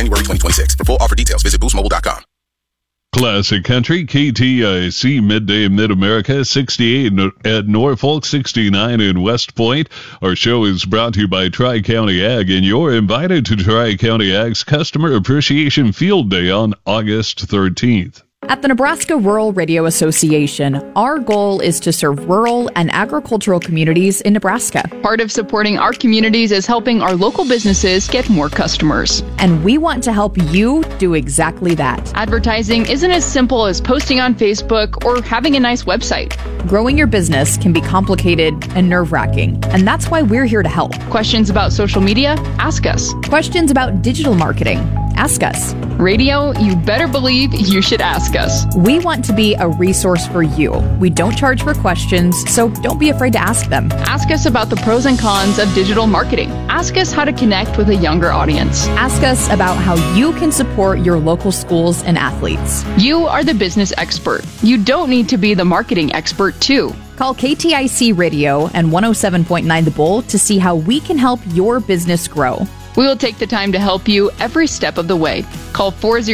January 2026. For full offer details, visit boostmobile.com. Classic Country, KTIC, Midday Mid-America, 68 at Norfolk, 69 in West Point. Our show is brought to you by Tri-County Ag, and you're invited to Tri-County Ag's Customer Appreciation Field Day on August 13th. At the Nebraska Rural Radio Association, our goal is to serve rural and agricultural communities in Nebraska. Part of supporting our communities is helping our local businesses get more customers. And we want to help you do exactly that. Advertising isn't as simple as posting on Facebook or having a nice website. Growing your business can be complicated and nerve-wracking, and that's why we're here to help. Questions about social media? Ask us. Questions about digital marketing? Ask us. Radio, you better believe you should ask us. We want to be a resource for you. We don't charge for questions, so don't be afraid to ask them. Ask us about the pros and cons of digital marketing. Ask us how to connect with a younger audience. Ask us about how you can support your local schools and athletes. You are the business expert. You don't need to be the marketing expert, too. Call KTIC Radio and 107.9 The Bull to see how we can help your business grow. We will take the time to help you every step of the way. Call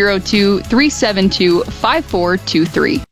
402-372-5423.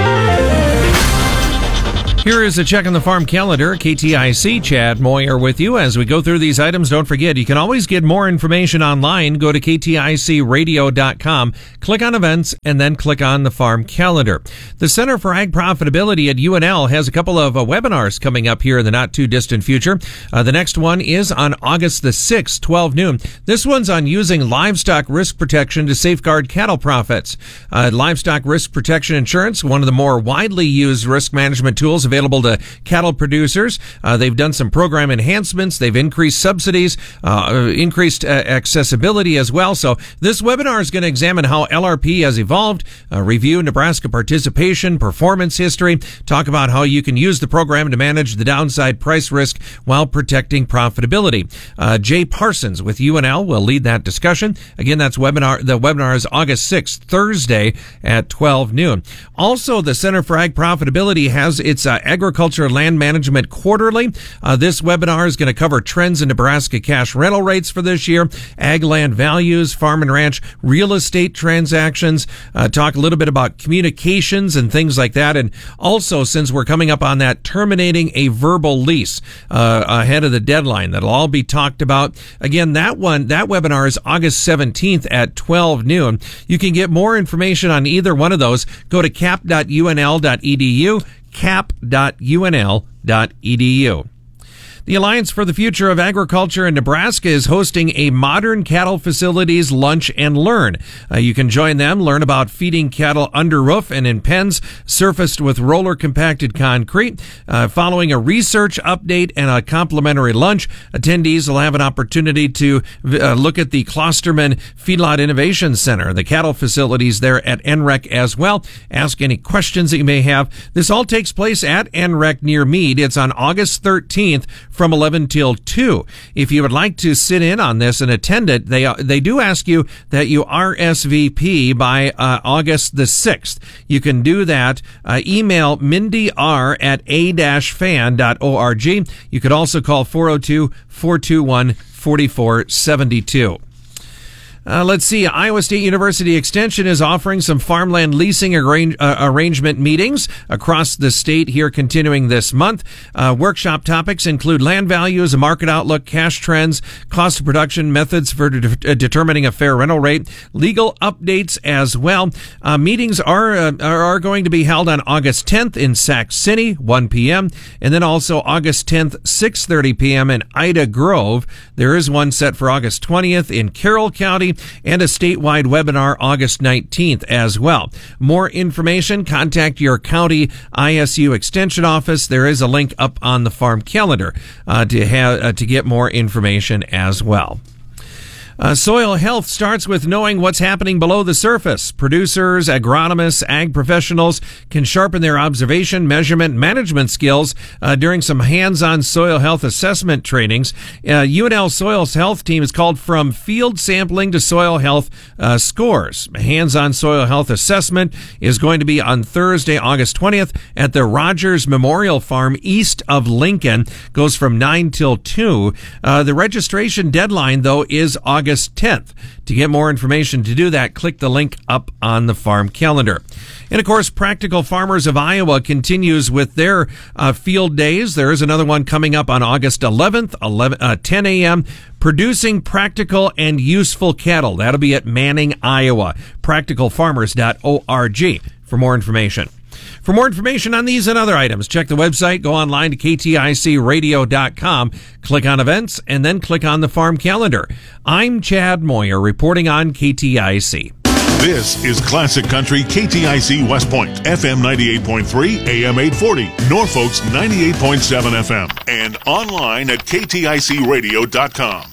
Here is a check on the farm calendar. KTIC, Chad Moyer with you. As we go through these items, don't forget, you can always get more information online. Go to kticradio.com, click on events, and then click on the farm calendar. The Center for Ag Profitability at UNL has a couple of webinars coming up here in the not-too-distant future. The next one is on August the 6th, 12 noon. This one's on using livestock risk protection to safeguard cattle profits. Livestock risk protection insurance, one of the more widely used risk management tools available to cattle producers. They've done some program enhancements. They've increased subsidies, increased accessibility as well. So this webinar is going to examine how LRP has evolved, review Nebraska participation, performance history, talk about how you can use the program to manage the downside price risk while protecting profitability. Jay Parsons with UNL will lead that discussion. Again, the webinar is August 6th, Thursday at 12 noon. Also, the Center for Ag Profitability has its Agriculture Land Management Quarterly. This webinar is going to cover trends in Nebraska cash rental rates for this year, ag land values, farm and ranch real estate transactions, talk a little bit about communications and things like that. And also, since we're coming up on that, terminating a verbal lease ahead of the deadline, that'll all be talked about. Again, that webinar is August 17th at 12 noon. You can get more information on either one of those. Go to cap.unl.edu, cap.unl.edu. The Alliance for the Future of Agriculture in Nebraska is hosting a Modern Cattle Facilities Lunch and Learn. You can join them, learn about feeding cattle under roof and in pens surfaced with roller compacted concrete. Following a research update and a complimentary lunch, attendees will have an opportunity to look at the Klosterman Feedlot Innovation Center, the cattle facilities there at NREC as well. Ask any questions that you may have. This all takes place at NREC near Meade. It's on August 13th. From 11 till 2. If you would like to sit in on this and attend it, they do ask you that you RSVP by August the 6th. You can do that. Email mindyr@a-fan.org. You could also call 402-421-4472. Let's see. Iowa State University Extension is offering some farmland leasing arrangement meetings across the state here continuing this month. Workshop topics include land values, a market outlook, cash trends, cost of production, methods for determining a fair rental rate, legal updates as well. Meetings are going to be held on August 10th in Sac City, 1 p.m., and then also August 10th, 6:30 p.m. in Ida Grove. There is one set for August 20th in Carroll County, and a statewide webinar August 19th as well. More information, contact your county ISU Extension office. There is a link up on the farm calendar to get more information as well. Soil health starts with knowing what's happening below the surface. Producers, agronomists, ag professionals can sharpen their observation, measurement, management skills during some hands-on soil health assessment trainings. UNL Soil Health team is called From Field Sampling to Soil Health Scores. A hands-on soil health assessment is going to be on Thursday, August 20th at the Rogers Memorial Farm east of Lincoln. Goes from 9 till 2. The registration deadline, though, is August August 10th. To get more information to do that, click the link up on the farm calendar. And of course, Practical Farmers of Iowa continues with their field days. There is another one coming up on August 11th, 10 a.m., producing practical and useful cattle. That'll be at Manning, Iowa. Practicalfarmers.org for more information. For more information on these and other items, check the website, go online to kticradio.com, click on events, and then click on the farm calendar. I'm Chad Moyer reporting on KTIC. This is Classic Country KTIC West Point, FM 98.3, AM 840, Norfolk's 98.7 FM, and online at kticradio.com.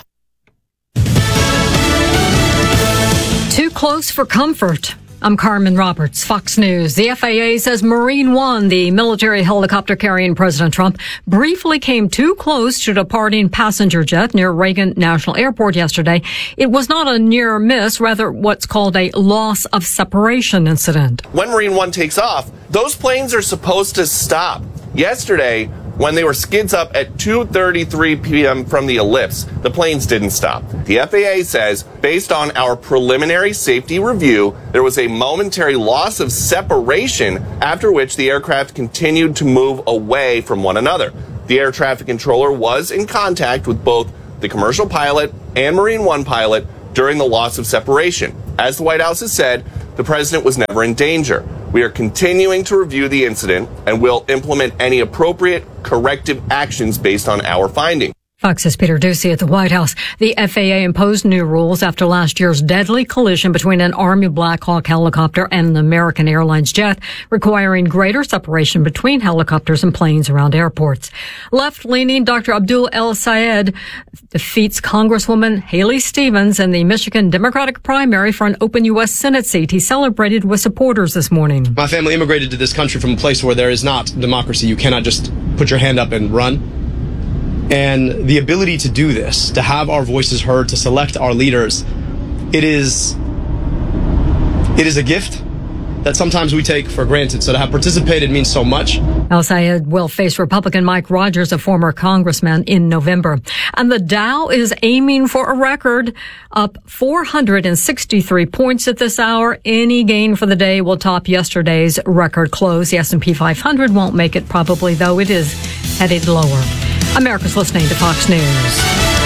Too close for comfort. I'm Carmen Roberts, Fox News. The FAA says Marine One, the military helicopter carrying President Trump, briefly came too close to departing passenger jet near Reagan National Airport yesterday. It was not a near miss, rather what's called a loss of separation incident. When Marine One takes off, those planes are supposed to stop. Yesterday, when they were skids up at 2:33 p.m. from the ellipse, the planes didn't stop. The FAA says, based on our preliminary safety review, there was a momentary loss of separation, after which the aircraft continued to move away from one another. The air traffic controller was in contact with both the commercial pilot and Marine One pilot during the loss of separation. As the White House has said, the president was never in danger. We are continuing to review the incident and will implement any appropriate corrective actions based on our findings. Fox's Peter Doocy at the White House. The FAA imposed new rules after last year's deadly collision between an Army Black Hawk helicopter and an American Airlines jet, requiring greater separation between helicopters and planes around airports. Left-leaning Dr. Abdul El Sayed defeats Congresswoman Haley Stevens in the Michigan Democratic primary for an open U.S. Senate seat. He celebrated with supporters this morning. My family immigrated to this country from a place where there is not democracy. You cannot just put your hand up and run. And the ability to do this, to have our voices heard, to select our leaders, it is a gift that sometimes we take for granted. So to have participated means so much. El Sayed will face Republican Mike Rogers, a former congressman, in November. And the Dow is aiming for a record, up 463 points at this hour. Any gain for the day will top yesterday's record close. The S&P 500 won't make it probably, though it is headed lower. America's listening to Fox News.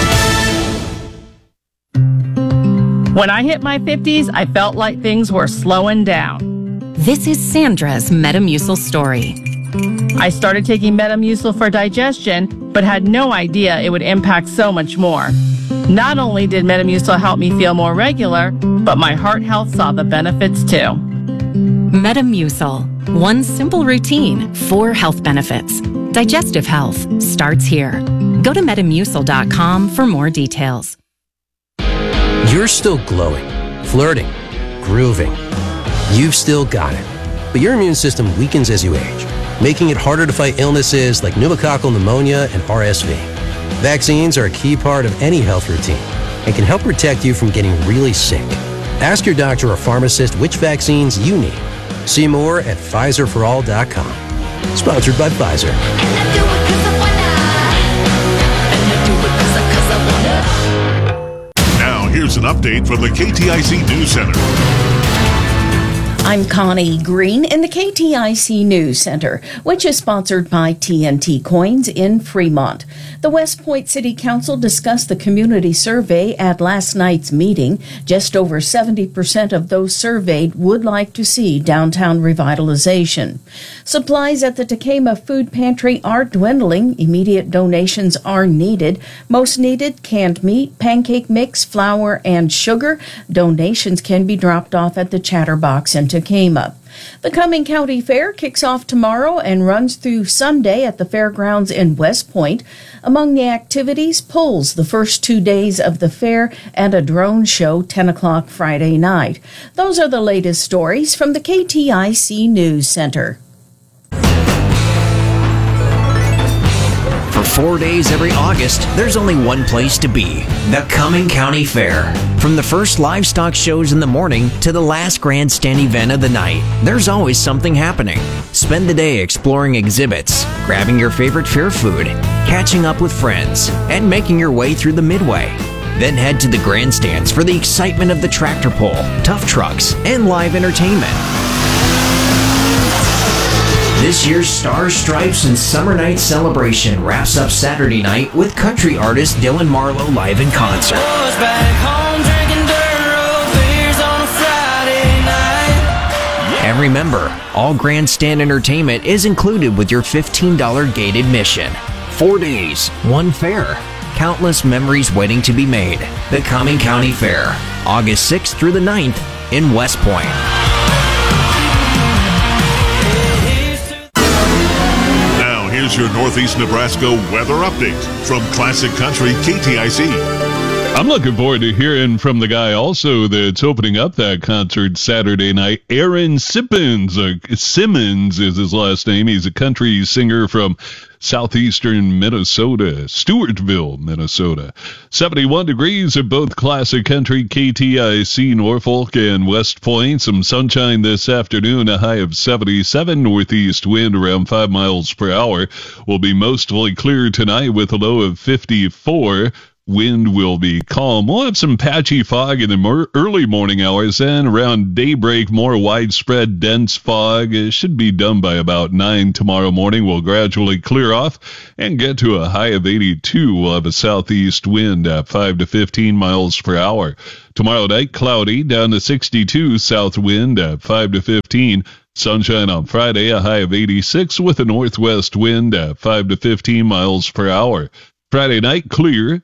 When I hit my 50s, I felt like things were slowing down. This is Sandra's Metamucil story. I started taking Metamucil for digestion, but had no idea it would impact so much more. Not only did Metamucil help me feel more regular, but my heart health saw the benefits too. Metamucil. One simple routine, 4 health benefits. Digestive health starts here. Go to Metamucil.com for more details. You're still glowing, flirting, grooving. You've still got it. But your immune system weakens as you age, making it harder to fight illnesses like pneumococcal pneumonia and RSV. Vaccines are a key part of any health routine and can help protect you from getting really sick. Ask your doctor or pharmacist which vaccines you need. See more at PfizerForAll.com. Sponsored by Pfizer. Now, here's an update from the KTIC News Center. I'm Connie Green in the KTIC News Center, which is sponsored by TNT Coins in Fremont. The West Point City Council discussed the community survey at last night's meeting. Just over 70% of those surveyed would like to see downtown revitalization. Supplies at the Tekamah Food Pantry are dwindling. Immediate donations are needed. Most needed canned meat, pancake mix, flour, and sugar. Donations can be dropped off at the Chatterbox in Tekamah. The Cumming County Fair kicks off tomorrow and runs through Sunday at the fairgrounds in West Point. Among the activities, pulls the first 2 days of the fair and a drone show 10 o'clock Friday night. Those are the latest stories from the KTIC News Center. For 4 days every August, there's only one place to be, the Cumming County Fair. From the first livestock shows in the morning to the last grandstand event of the night, there's always something happening. Spend the day exploring exhibits, grabbing your favorite fair food, catching up with friends, and making your way through the Midway. Then head to the grandstands for the excitement of the tractor pull, tough trucks, and live entertainment. This year's Stars, Stripes, and Summer Night celebration wraps up Saturday night with country artist Dylan Marlowe live in concert. And remember, all grandstand entertainment is included with your $15 gate admission. 4 days, one fair. Countless memories waiting to be made. The Cumming County Fair, August 6th through the 9th in West Point. Now, here's your Northeast Nebraska weather update from Classic Country KTIC. I'm looking forward to hearing from the guy also that's opening up that concert Saturday night, Aaron Simmons. Simmons is his last name. He's a country singer from southeastern Minnesota, Stewartville, Minnesota. 71 degrees at both Classic Country, KTIC, Norfolk, and West Point. Some sunshine this afternoon, a high of 77. Northeast wind around 5 miles per hour. Will be mostly clear tonight with a low of 54. Wind will be calm. We'll have some patchy fog in the early morning hours, then around daybreak, more widespread dense fog. It should be done by about 9 tomorrow morning. We'll gradually clear off and get to a high of 82. We'll have a southeast wind at 5 to 15 miles per hour. Tomorrow night, cloudy, down to 62, south wind at 5 to 15. Sunshine on Friday, a high of 86 with a northwest wind at 5 to 15 miles per hour. Friday night, clear,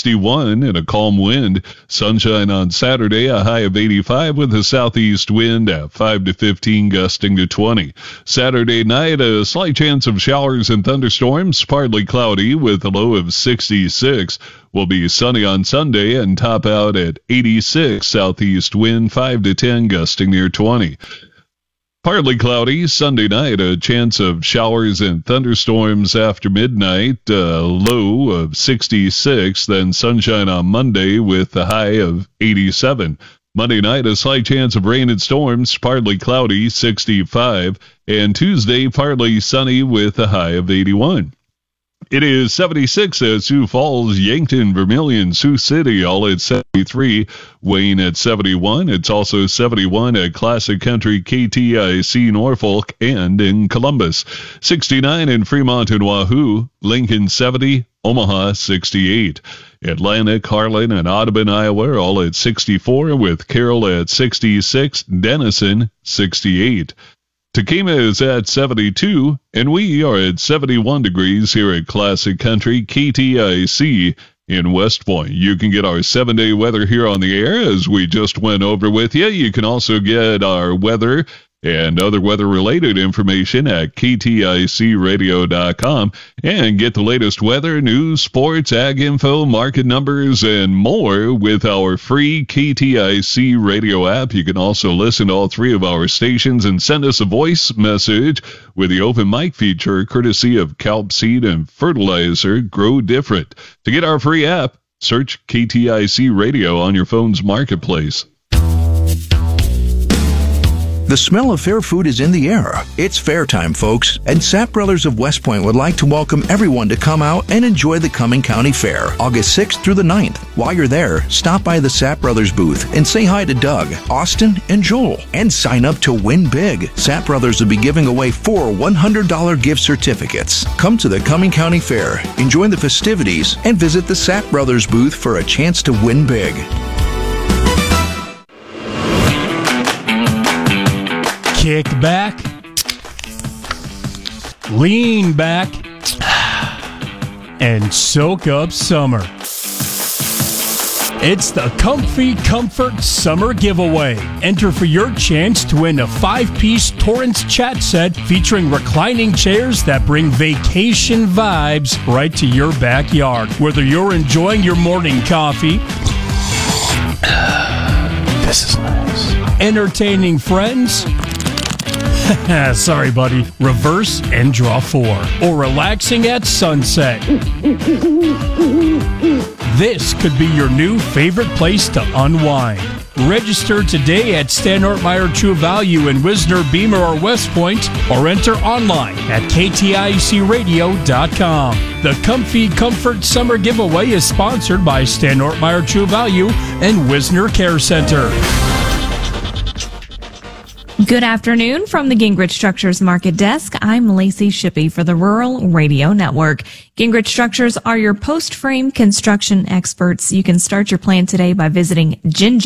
61 and a calm wind. Sunshine on Saturday, a high of 85 with a southeast wind at 5 to 15, gusting to 20. Saturday night, a slight chance of showers and thunderstorms, partly cloudy with a low of 66. Will be sunny on Sunday and top out at 86, southeast wind 5 to 10, gusting near 20. Partly cloudy Sunday night, a chance of showers and thunderstorms after midnight, low of 66, then sunshine on Monday with a high of 87. Monday night, a slight chance of rain and storms, partly cloudy, 65, and Tuesday, partly sunny with a high of 81. It is 76 at Sioux Falls, Yankton, Vermilion, Sioux City, all at 73. Wayne at 71. It's also 71 at Classic Country, KTIC, Norfolk, and in Columbus. 69 in Fremont and Wahoo. Lincoln 70. Omaha 68. Atlantic, Harlan, and Audubon, Iowa, all at 64, with Carroll at 66. Denison 68. Takema is at 72, and we are at 71 degrees here at Classic Country, KTIC, in West Point. You can get our 7-day weather here on the air, as we just went over with you. You can also get our weather and other weather-related information at kticradio.com and get the latest weather, news, sports, ag info, market numbers, and more with our free KTIC radio app. You can also listen to all 3 of our stations and send us a voice message with the open mic feature, courtesy of Kelp Seed and Fertilizer Grow Different. To get our free app, search KTIC Radio on your phone's marketplace. The smell of fair food is in the air. It's fair time, folks, and Sapp Brothers of West Point would like to welcome everyone to come out and enjoy the Cumming County Fair, August 6th through the 9th. While you're there, stop by the Sapp Brothers booth and say hi to Doug, Austin, and Joel, and sign up to win big. Sapp Brothers will be giving away 4 $100 gift certificates. Come to the Cumming County Fair, enjoy the festivities, and visit the Sapp Brothers booth for a chance to win big. Kick back, lean back, and soak up summer. It's the Comfy Comfort Summer Giveaway. Enter for your chance to win a 5-piece Torrance chat set featuring reclining chairs that bring vacation vibes right to your backyard. Whether you're enjoying your morning coffee, this is nice, entertaining friends, sorry, buddy. Reverse and draw 4. Or relaxing at sunset. This could be your new favorite place to unwind. Register today at Stan Ortmeyer True Value in Wisner, Beamer, or West Point, or enter online at KTICradio.com. The Comfy Comfort Summer Giveaway is sponsored by Stan Ortmeyer True Value and Wisner Care Center. Good afternoon from the Gingrich Structures Market Desk. I'm Lacey Shippey for the Rural Radio Network. Gingrich Structures are your post-frame construction experts. You can start your plan today by visiting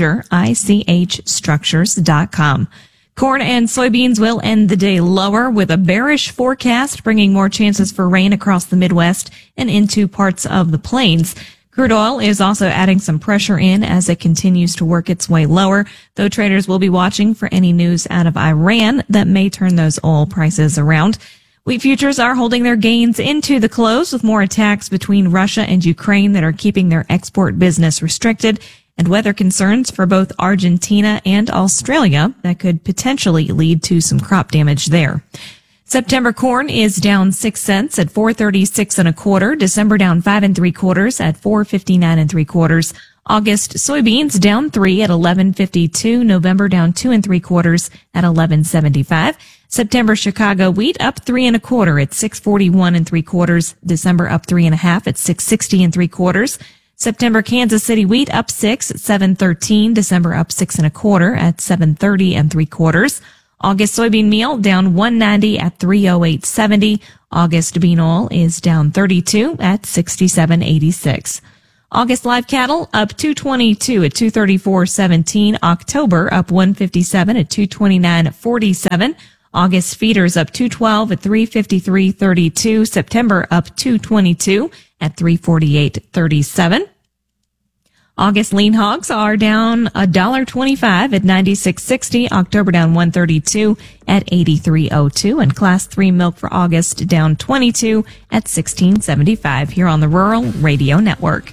gingerstructures.com. Corn and soybeans will end the day lower with a bearish forecast, bringing more chances for rain across the Midwest and into parts of the plains. Crude oil is also adding some pressure in as it continues to work its way lower, though traders will be watching for any news out of Iran that may turn those oil prices around. Wheat futures are holding their gains into the close with more attacks between Russia and Ukraine that are keeping their export business restricted, and weather concerns for both Argentina and Australia that could potentially lead to some crop damage there. September corn is down 6 cents at $4.36 1/4. December down 5 3/4 at $4.59 3/4. August soybeans down 3 at $11.52. November down 2 3/4 at $11.75. September Chicago wheat up 3 1/4 at $6.41 3/4. December up 3 1/2 at $6.60 3/4. September Kansas City wheat up 6 at $7.13. December up 6 1/4 at $7.30 3/4. August soybean meal down $1.90 at $3.0870. August bean oil is down 32 at $67.86. August live cattle up 222 at 234.17. October up 157 at 229.47. August feeders up 212 at 353.32. September up 222 at 348.37. August lean hogs are down $1.25 at $96.60. October down $1.32 at $83.02. And Class 3 milk for August down $22 at $16.75 here on the Rural Radio Network.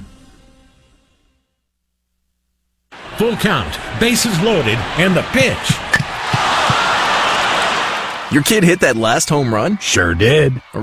Full count, bases loaded, and the pitch. Your kid hit that last home run? Sure did.